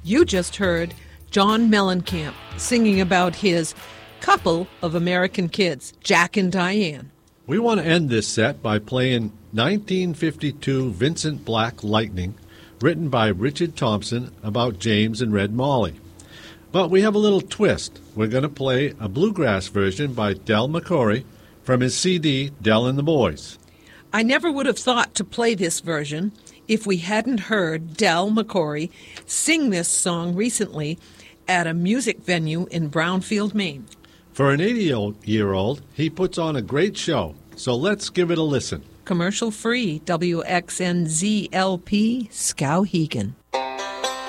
You just heard John Mellencamp singing about his couple of American kids, Jack and Diane. We want to end this set by playing 1952 Vincent Black Lightning, written by Richard Thompson about James and Red Molly. But we have a little twist. We're going to play a bluegrass version by Del McCoury from his CD, Del and the Boys. I never would have thought to play this version if we hadn't heard Del McCoury sing this song recently at a music venue in Brownfield, Maine. For an 80-year-old, he puts on a great show, so let's give it a listen. Commercial-free, WXNZLP, Skowhegan.